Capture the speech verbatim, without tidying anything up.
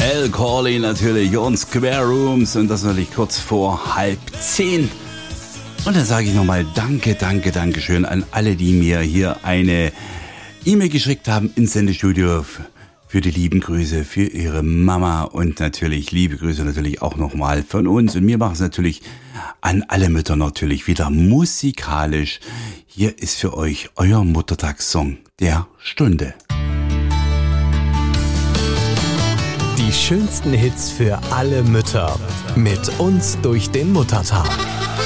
Al Corley natürlich und Square Rooms und das natürlich kurz vor halb zehn. Und dann sage ich nochmal danke, danke, danke schön an alle, die mir hier eine E-Mail geschickt haben ins Sendestudio für die lieben Grüße, für ihre Mama und natürlich liebe Grüße natürlich auch nochmal von uns. Und wir machen es natürlich an alle Mütter natürlich wieder musikalisch. Hier ist für euch euer Muttertagssong der Stunde. Die schönsten Hits für alle Mütter. Mit uns durch den Muttertag.